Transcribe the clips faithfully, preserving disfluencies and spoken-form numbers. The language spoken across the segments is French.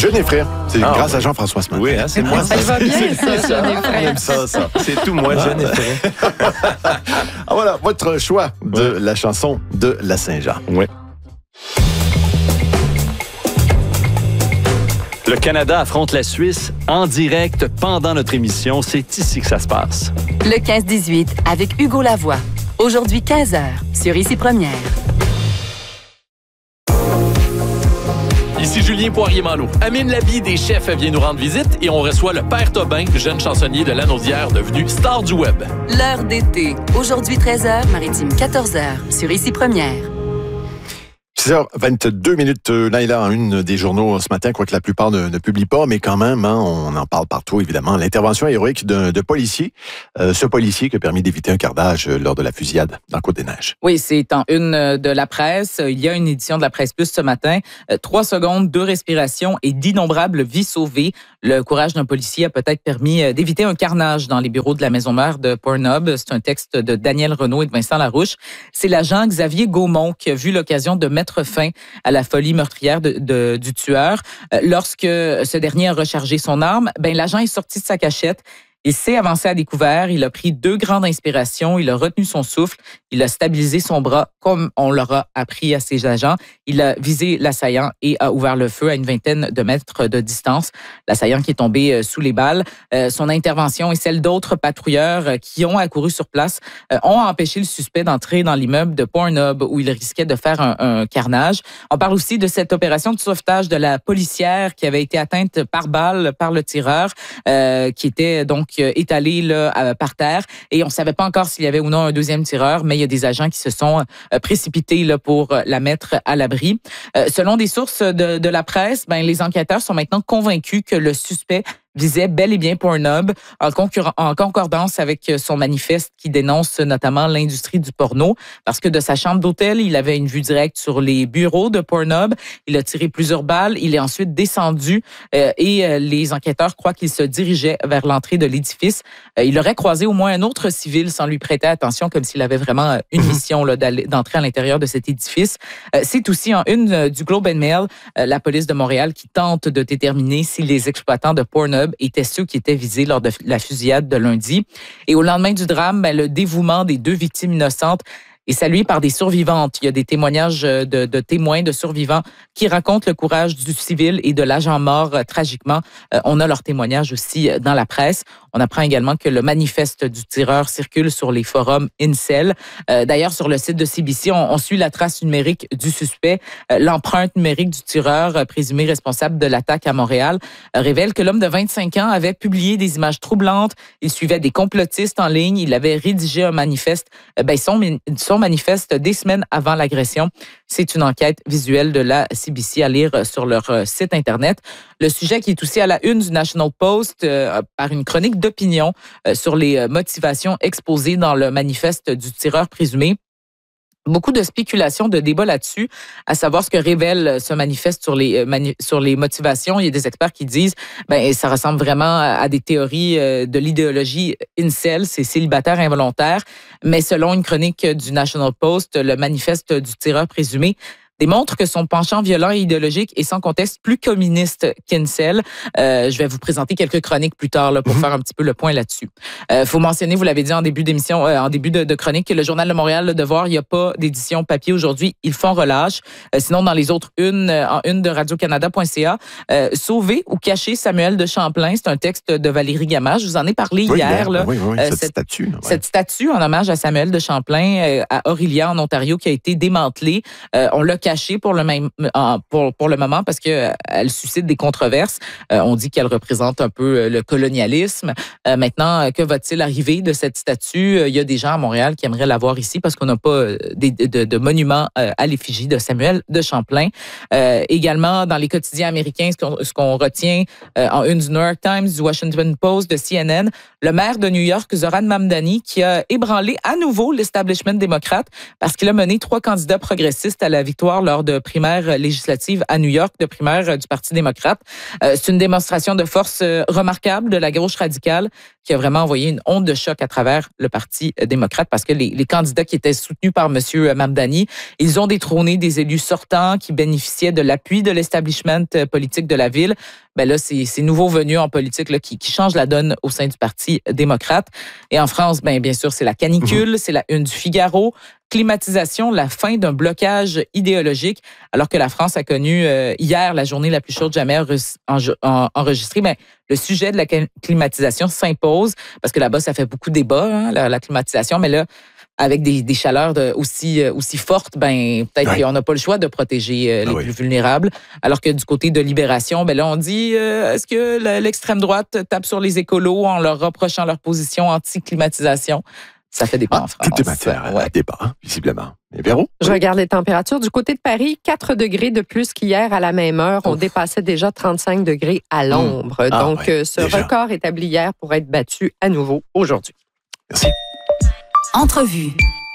Jeune et frère. C'est Ah, grâce ouais. à Jean-François ce matin. Oui, hein, c'est moi ça. Ça va bien, C'est ça, ça. Jeune et frère. J'aime ça, ça. C'est tout moi, jeune et frère. Ah, voilà, votre choix de Ouais. la chanson de la Saint-Jean. Oui. Le Canada affronte la Suisse en direct pendant notre émission. C'est ici que ça se passe. Le quinze dix-huit avec Hugo Lavoie. Aujourd'hui quinze heures sur Ici Première. Ici Julien Poirier-Malo. Amine Labi des Chefs vient nous rendre visite et on reçoit le Père Tobin, jeune chansonnier de Lanaudière devenu star du web. L'heure d'été. Aujourd'hui treize heures, Maritime quatorze heures sur Ici Première. six heures vingt-deux minutes, euh, là et là, une des journaux ce matin, quoique la plupart ne, ne publient pas, mais quand même, hein, on en parle partout, évidemment. L'intervention héroïque d'un de policier, euh, ce policier qui a permis d'éviter un carnage euh, lors de la fusillade dans Côte-des-Neiges. Oui, c'est en une de la presse. Il y a une édition de la Presse Plus ce matin. Euh, Trois secondes, deux respirations et d'innombrables vies sauvées. Le courage d'un policier a peut-être permis euh, d'éviter un carnage dans les bureaux de la maison-mère de Pornhub. C'est un texte de Daniel Renaud et de Vincent Larouche. C'est l'agent Xavier Gaumont qui a vu l'occasion de mettre fin à la folie meurtrière de, de, du tueur. Euh, lorsque ce dernier a rechargé son arme, ben, l'agent est sorti de sa cachette. Il s'est avancé à découvert, il a pris deux grandes inspirations, il a retenu son souffle, il a stabilisé son bras comme on l'aura appris à ses agents. Il a visé l'assaillant et a ouvert le feu à une vingtaine de mètres de distance. L'assaillant qui est tombé sous les balles. Euh, son intervention et celle d'autres patrouilleurs qui ont accouru sur place euh, ont empêché le suspect d'entrer dans l'immeuble de Pornhub où il risquait de faire un, un carnage. On parle aussi de cette opération de sauvetage de la policière qui avait été atteinte par balle par le tireur, euh, qui était donc étalé là, par terre. Et on ne savait pas encore s'il y avait ou non un deuxième tireur, mais il y a des agents qui se sont précipités là, pour la mettre à l'abri. Euh, selon des sources de, de la presse, ben, les enquêteurs sont maintenant convaincus que le suspect visait bel et bien Pornhub, en, concurren- en concordance avec son manifeste qui dénonce notamment l'industrie du porno, parce que de sa chambre d'hôtel, il avait une vue directe sur les bureaux de Pornhub. Il a tiré plusieurs balles. Il est ensuite descendu euh, et euh, les enquêteurs croient qu'il se dirigeait vers l'entrée de l'édifice. Euh, il aurait croisé au moins un autre civil sans lui prêter attention, comme s'il avait vraiment euh, une mission là, d'aller, d'entrer à l'intérieur de cet édifice. Euh, c'est aussi en une euh, du Globe and Mail, euh, la police de Montréal qui tente de déterminer si les exploitants de Pornhub étaient ceux qui étaient visés lors de la fusillade de lundi. Et au lendemain du drame, ben, le dévouement des deux victimes innocentes est salué par des survivantes. Il y a des témoignages de, de témoins, de survivants qui racontent le courage du civil et de l'agent mort euh, tragiquement. Euh, on a leurs témoignages aussi dans la presse. On apprend également que le manifeste du tireur circule sur les forums Incel. Euh, d'ailleurs, sur le site de C B C, on, on suit la trace numérique du suspect. Euh, l'empreinte numérique du tireur, euh, présumé responsable de l'attaque à Montréal, euh, révèle que l'homme de vingt-cinq ans avait publié des images troublantes. Il suivait des complotistes en ligne. Il avait rédigé un manifeste, euh, ben, son, son manifeste des semaines avant l'agression. C'est une enquête visuelle de la C B C à lire sur leur site Internet. Le sujet qui est aussi à la une du National Post euh, par une chronique d'opinion euh, sur les motivations exposées dans le manifeste du tireur présumé. Beaucoup de spéculations, de débats là-dessus, à savoir ce que révèle ce manifeste sur les mani- sur les motivations. Il y a des experts qui disent, ben ça ressemble vraiment à des théories de l'idéologie incel, c'est célibataire involontaire. Mais selon une chronique du National Post, le manifeste du tireur présumé démontre que son penchant violent et idéologique est sans conteste plus communiste qu'incel. Euh, je vais vous présenter quelques chroniques plus tard là, pour mm-hmm. faire un petit peu le point là-dessus. Il euh, faut mentionner, vous l'avez dit en début d'émission, euh, en début de, de chronique, que le Journal de Montréal, Le Devoir, il n'y a pas d'édition papier aujourd'hui. Ils font relâche. Euh, sinon, dans les autres unes, euh, en une de radio canada point c a, euh, Sauver ou cacher Samuel de Champlain, c'est un texte de Valérie Gamache. Je vous en ai parlé oui, hier. Là, oui, oui, euh, cette, cette statue. Là, ouais. Cette statue en hommage à Samuel de Champlain euh, à Orillia, en Ontario, qui a été démantelée. Euh, on l'a cachée pour le même Pour, pour le moment parce qu'elle suscite des controverses. Euh, on dit qu'elle représente un peu le colonialisme. Euh, maintenant, que va-t-il arriver de cette statue? Il y a des gens à Montréal qui aimeraient la voir ici parce qu'on n'a pas de, de, de monument à l'effigie de Samuel de Champlain. Euh, également, dans les quotidiens américains, ce qu'on, ce qu'on retient euh, en une du New York Times, du Washington Post, de C N N, le maire de New York, Zoran Mamdani, qui a ébranlé à nouveau l'establishment démocrate parce qu'il a mené trois candidats progressistes à la victoire soir lors de primaires législatives à New York, de primaires du Parti démocrate. Euh, c'est une démonstration de force euh, remarquable de la gauche radicale qui a vraiment envoyé une onde de choc à travers le Parti démocrate parce que les, les candidats qui étaient soutenus par M. Mamdani, ils ont détrôné des élus sortants qui bénéficiaient de l'appui de l'establishment politique de la ville. Ben là, c'est ces nouveaux venus en politique là, qui, qui changent la donne au sein du Parti démocrate. Et en France, ben bien sûr, c'est la canicule, mmh. c'est la une du Figaro. Climatisation, la fin d'un blocage idéologique, alors que la France a connu euh, hier la journée la plus chaude jamais enregistrée. Ben, le sujet de la climatisation s'impose parce que là-bas, ça fait beaucoup de débat, hein, la, la climatisation, mais là, avec des, des chaleurs de, aussi, aussi fortes, ben peut-être oui. qu'on n'a pas le choix de protéger euh, les ah oui. plus vulnérables. Alors que du côté de Libération, ben là, on dit euh, est-ce que l'extrême droite tape sur les écolos en leur reprochant leur position anti-climatisation? Ça fait débat ah, en France. Toutes les matières ouais. à débat, hein, visiblement. Et Véro? Je regarde les températures. Du côté de Paris, quatre degrés de plus qu'hier à la même heure. On Ouf. dépassait déjà trente-cinq degrés à l'ombre. Mmh. Ah, Donc, ouais, ce déjà. record établi hier pourrait être battu à nouveau aujourd'hui. Merci. Entrevue.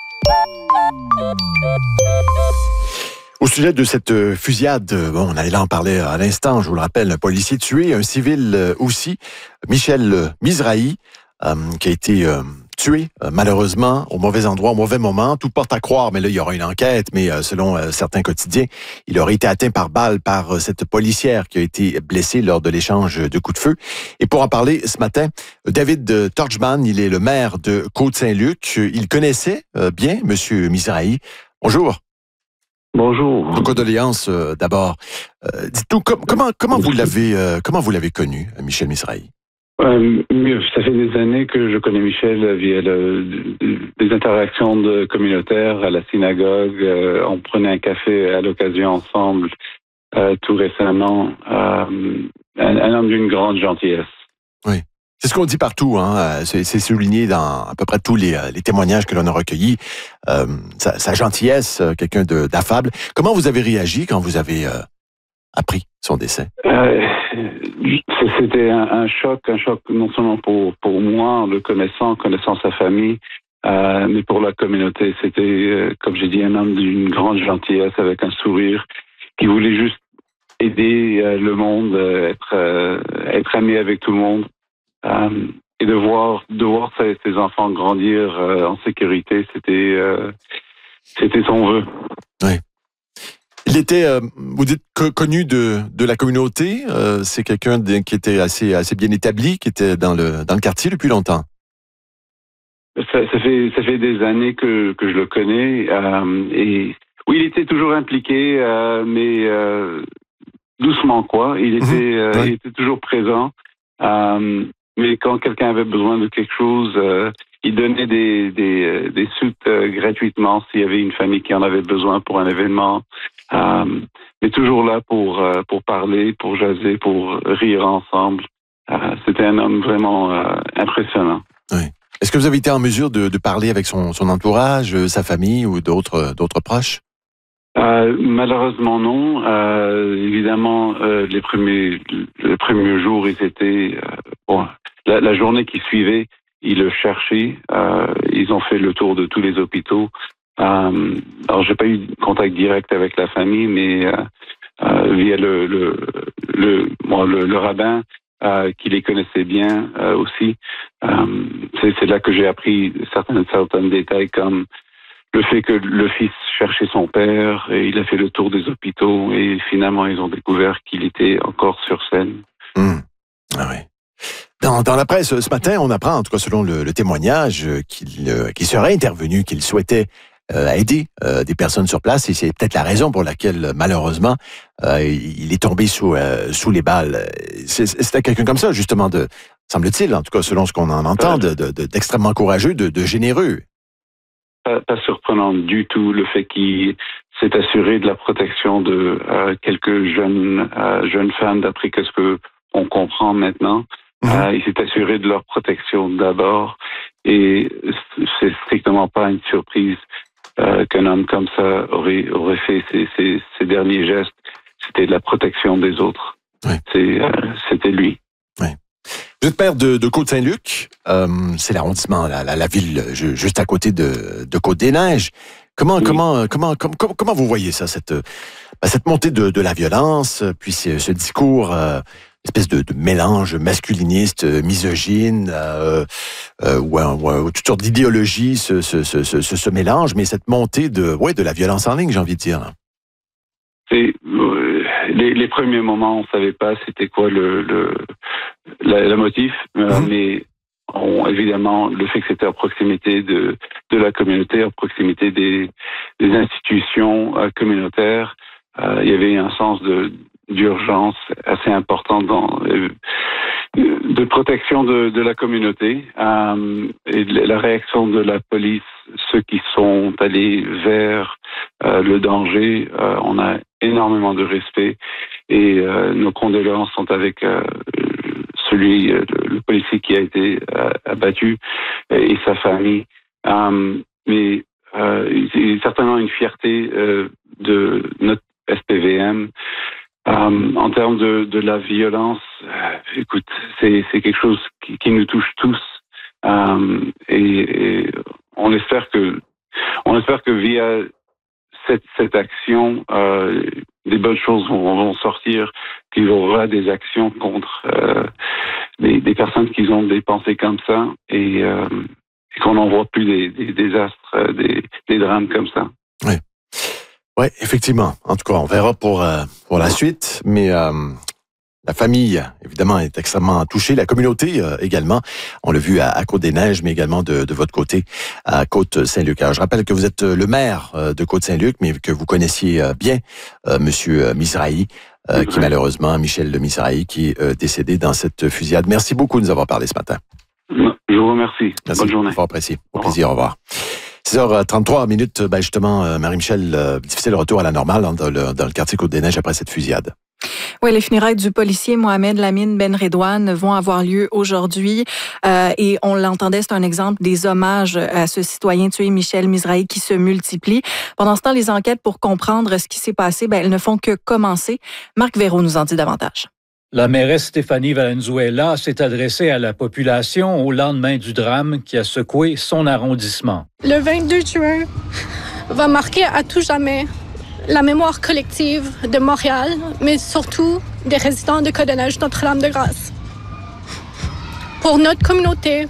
Au sujet de cette fusillade, bon, on allait là en parler à l'instant, je vous le rappelle, un policier tué, un civil aussi, Michel Mizrahi, euh, qui a été euh, tué, euh, malheureusement, au mauvais endroit, au mauvais moment. Tout porte à croire, mais là, il y aura une enquête, mais euh, selon euh, certains quotidiens, il aurait été atteint par balle par euh, cette policière qui a été blessée lors de l'échange de coups de feu. Et pour en parler ce matin, David Torchman, il est le maire de Côte-Saint-Luc. Il connaissait euh, bien M. Mizrahi. Bonjour. Bonjour. Nos condoléances euh, d'abord. Euh, dites-nous, com- comment, comment, vous l'avez, euh, comment vous l'avez connu, Michel Mizrahi? Euh, ça fait des années que je connais Michel via le, des interactions de communautaires à la synagogue. Euh, on prenait un café à l'occasion ensemble euh, tout récemment. Euh, un, un homme d'une grande gentillesse. Oui. C'est ce qu'on dit partout, hein. C'est, c'est souligné dans à peu près tous les, les témoignages que l'on a recueillis. Euh, sa, sa gentillesse, quelqu'un de, d'affable. Comment vous avez réagi quand vous avez euh, appris son décès? Euh, c'était un, un choc, un choc non seulement pour, pour moi, en le connaissant, connaissant sa famille, euh, mais pour la communauté. C'était, euh, comme j'ai dit, un homme d'une grande gentillesse avec un sourire qui voulait juste aider euh, le monde, euh, être, euh, être ami avec tout le monde. Euh, et de voir, de voir ses, ses enfants grandir euh, en sécurité, c'était, euh, c'était son vœu. Oui. Il était, euh, vous dites, co- connu de, de la communauté. Euh, c'est quelqu'un de, qui était assez, assez bien établi, qui était dans le, dans le quartier depuis longtemps. Ça, ça fait, ça fait des années que, que je le connais. Euh, et oui, il était toujours impliqué, euh, mais euh, doucement, quoi. Il était, mmh, euh, ouais. il était toujours présent. Euh, Mais quand quelqu'un avait besoin de quelque chose, euh, il donnait des des, des soutes euh, gratuitement s'il y avait une famille qui en avait besoin pour un événement. Euh, mais toujours là pour euh, pour parler, pour jaser, pour rire ensemble. Euh, c'était un homme vraiment euh, impressionnant. Oui. Est-ce que vous avez été en mesure de, de parler avec son, son entourage, sa famille ou d'autres d'autres proches? Euh, malheureusement non. Euh, évidemment, euh, les premiers les premiers jours, ils étaient euh, bon. La, la journée qui suivait, ils le cherchaient. Euh, ils ont fait le tour de tous les hôpitaux. Euh, alors, j'ai pas eu contact direct avec la famille, mais euh, euh, via le le le, bon, le, le rabbin euh, qui les connaissait bien euh, aussi. Euh, c'est, c'est là que j'ai appris certains certains détails comme le fait que le fils cherchait son père et il a fait le tour des hôpitaux et finalement ils ont découvert qu'il était encore sur scène. Mmh. Ah oui. Dans, dans la presse ce matin, on apprend, en tout cas selon le, le témoignage, qu'il, euh, qu'il serait intervenu, qu'il souhaitait euh, aider euh, des personnes sur place, et c'est peut-être la raison pour laquelle, malheureusement, euh, il est tombé sous, euh, sous les balles. C'est, c'était quelqu'un comme ça, justement, de, semble-t-il, en tout cas selon ce qu'on en entend, de, de, de, d'extrêmement courageux, de, de généreux. Pas, pas surprenant du tout le fait qu'il s'est assuré de la protection de euh, quelques jeunes euh, jeunes femmes, d'après ce que on comprend maintenant. Mmh. Euh, il s'est assuré de leur protection d'abord, et c'est strictement pas une surprise euh, qu'un homme comme ça aurait aurait fait ces, ces, ces derniers gestes. C'était de la protection des autres. Oui. C'est, euh, c'était lui. Oui. Vous êtes maire de, de Côte-Saint-Luc, euh, c'est l'arrondissement, la, la, la ville juste à côté de, de Côte-des-Neiges. Comment, oui. comment, comment, comment, comment vous voyez ça, cette, cette montée de, de la violence, puis ce, ce discours, euh, espèce de, de mélange masculiniste, misogyne, euh, euh, ou, ou toutes sortes d'idéologies se, se, se, se, se mélangent, mais cette montée de, ouais, de la violence en ligne, j'ai envie de dire. Là. C'est, euh, les, les premiers moments, on savait pas c'était quoi le, le la, la motif, euh, mmh. mais on, évidemment le fait que c'était à proximité de de la communauté, à proximité des, des institutions euh, communautaires, euh, il y avait un sens de d'urgence assez important dans euh, de protection de, de la communauté euh, et la réaction de la police, ceux qui sont allés vers euh, le danger, euh, on a énormément de respect et euh, nos condoléances sont avec euh, celui, le, le policier qui a été euh, abattu et sa famille. Euh, mais euh, il y a certainement une fierté euh, de notre S P V M. Euh, en termes de, de la violence, euh, écoute, c'est, c'est quelque chose qui, qui nous touche tous, euh, et, et on espère que, on espère que via cette, cette action, euh, des bonnes choses vont, vont sortir, qu'il y aura des actions contre euh, des, des personnes qui ont des pensées comme ça, et, euh, et qu'on n'en voit plus des, des désastres, des, des drames comme ça. Oui. Oui, effectivement. En tout cas, on verra pour euh, pour la suite. Mais euh, la famille, évidemment, est extrêmement touchée. La communauté euh, également. On l'a vu à, à Côte-des-Neiges, mais également de, de votre côté, à Côte-Saint-Luc. Alors, je rappelle que vous êtes le maire de Côte-Saint-Luc, mais que vous connaissiez bien euh, Monsieur Mizrahi, euh, qui malheureusement, Michel Mizrahi, qui est euh, décédé dans cette fusillade. Merci beaucoup de nous avoir parlé ce matin. Je vous remercie. Merci. Bonne journée. Fort apprécié. Au plaisir. Au revoir. six heures trente-trois minutes, ben justement, Marie-Michel, euh, difficile retour à la normale dans le, dans le quartier Côte-des-Neiges après cette fusillade. Oui, les funérailles du policier Mohamed Lamine Ben Redouane vont avoir lieu aujourd'hui. Euh, et on l'entendait, c'est un exemple des hommages à ce citoyen tué, Michel Mizrahi, qui se multiplient. Pendant ce temps, les enquêtes pour comprendre ce qui s'est passé, ben, elles ne font que commencer. Marc Véraud nous en dit davantage. La mairesse Stéphanie Valenzuela s'est adressée à la population au lendemain du drame qui a secoué son arrondissement. Le vingt-deux juin va marquer à tout jamais la mémoire collective de Montréal, mais surtout des résidents de Côte-des-Neiges Notre-Dame-de-Grâce. Pour notre communauté,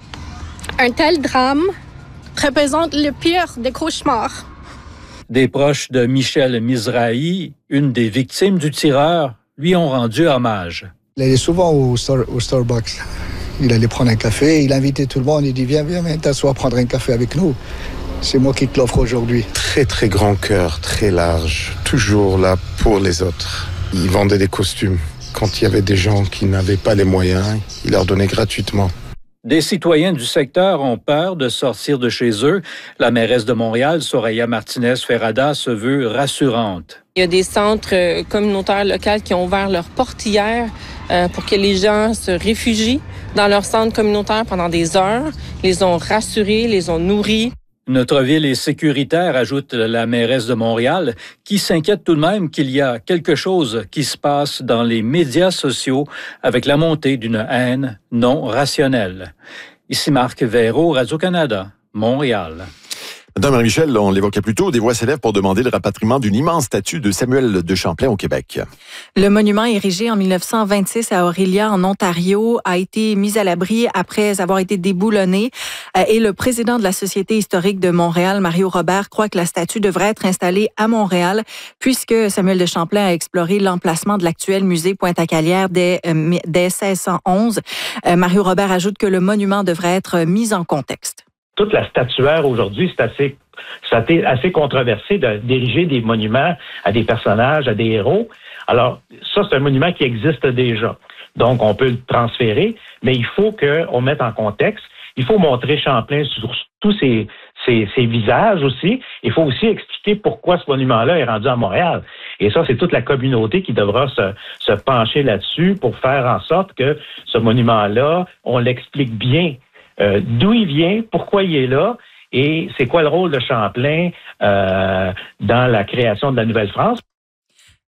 un tel drame représente le pire des cauchemars. Des proches de Michel Mizrahi, une des victimes du tireur, lui ont rendu hommage. Il allait souvent au, Star, au Starbucks. Il allait prendre un café, il invitait tout le monde, il dit « Viens, viens, viens t'asseoir, prendre un café avec nous. C'est moi qui te l'offre aujourd'hui. » Très, très grand cœur, très large, toujours là pour les autres. Il vendait des costumes. Quand il y avait des gens qui n'avaient pas les moyens, il leur donnait gratuitement. Des citoyens du secteur ont peur de sortir de chez eux. La mairesse de Montréal, Soraya Martinez-Ferrada, se veut rassurante. Il y a des centres communautaires locaux qui ont ouvert leurs portes hier euh, pour que les gens se réfugient dans leur centre communautaire pendant des heures. Ils les ont rassurés, les ont nourris. Notre ville est sécuritaire, ajoute la mairesse de Montréal, qui s'inquiète tout de même qu'il y a quelque chose qui se passe dans les médias sociaux avec la montée d'une haine non rationnelle. Ici Marc Véraud, Radio-Canada, Montréal. Madame Marie-Michel, on l'évoquait plus tôt, des voix s'élèvent pour demander le rapatriement d'une immense statue de Samuel de Champlain au Québec. Le monument érigé en dix-neuf cent vingt-six à Orillia, en Ontario, a été mis à l'abri après avoir été déboulonné. Et le président de la Société historique de Montréal, Mario Robert, croit que la statue devrait être installée à Montréal, puisque Samuel de Champlain a exploré l'emplacement de l'actuel musée Pointe-à-Calière dès, euh, dès seize cent onze. Euh, Mario Robert ajoute que le monument devrait être mis en contexte. Toute la statuaire aujourd'hui, c'est assez, c'est assez controversé de d'ériger des monuments à des personnages, à des héros. Alors, ça, c'est un monument qui existe déjà. Donc, on peut le transférer, mais il faut qu'on mette en contexte. Il faut montrer Champlain sur tous ses, ses, ses visages aussi. Il faut aussi expliquer pourquoi ce monument-là est rendu à Montréal. Et ça, c'est toute la communauté qui devra se, se pencher là-dessus pour faire en sorte que ce monument-là, on l'explique bien. Euh, d'où il vient, pourquoi il est là, et c'est quoi le rôle de Champlain euh, dans la création de la Nouvelle-France.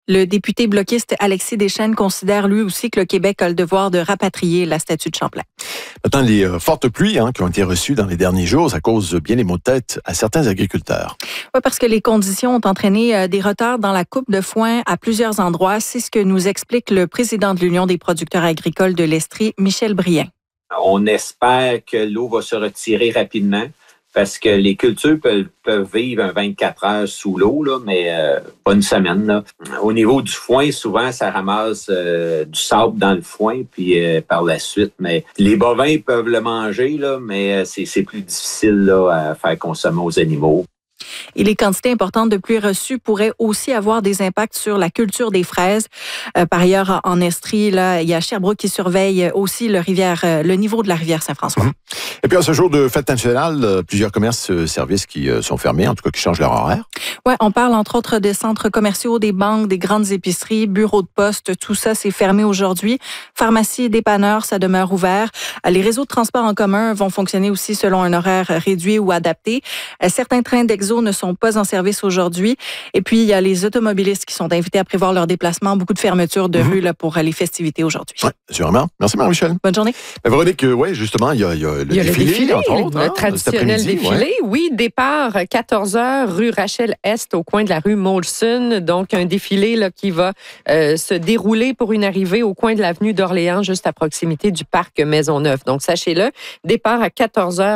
Le député bloquiste Alexis Deschênes considère lui aussi que le Québec a le devoir de rapatrier la statue de Champlain. Maintenant, les euh, fortes pluies hein, qui ont été reçues dans les derniers jours, ça cause bien des maux de tête à certains agriculteurs. Oui, parce que les conditions ont entraîné euh, des retards dans la coupe de foin à plusieurs endroits. C'est ce que nous explique le président de l'Union des producteurs agricoles de l'Estrie, Michel Brien. On espère que l'eau va se retirer rapidement. Parce que les cultures peuvent, peuvent vivre un vingt-quatre heures sous l'eau, là, mais euh, pas une semaine. Là. Au niveau du foin, souvent, ça ramasse euh, du sable dans le foin, puis euh, par la suite. Mais les bovins peuvent le manger, là, mais euh, c'est, c'est plus difficile là, à faire consommer aux animaux. Et les quantités importantes de pluie reçues pourraient aussi avoir des impacts sur la culture des fraises. Euh, par ailleurs, en Estrie, là, il y a Sherbrooke qui surveille aussi le, rivière, le niveau de la rivière Saint-François. Mmh. Et puis, à ce jour de fête nationale, plusieurs commerces, services qui sont fermés, en tout cas qui changent leur horaire. Oui, on parle entre autres des centres commerciaux, des banques, des grandes épiceries, bureaux de poste. Tout ça, c'est fermé aujourd'hui. Pharmacies et dépanneurs, ça demeure ouvert. Les réseaux de transport en commun vont fonctionner aussi selon un horaire réduit ou adapté. Certains trains d'Exo ne sont pas en service aujourd'hui. Et puis, il y a les automobilistes qui sont invités à prévoir leur déplacement. Beaucoup de fermetures de mmh. rues là, pour les festivités aujourd'hui. Oui, sûrement. Merci, Marie-Michel. Bonne journée. Mais Véronique, oui, justement, il y a, il y a le il y a défilé, le défilé, entre le, autres. Le hein, traditionnel défilé, ouais. Oui, départ quatorze heures, rue Rachel-Est, au coin de la rue Molson. Donc, un défilé là, qui va euh, se dérouler pour une arrivée au coin de l'avenue d'Orléans, juste à proximité du parc Maisonneuve. Donc, sachez-le, départ à quatorze heures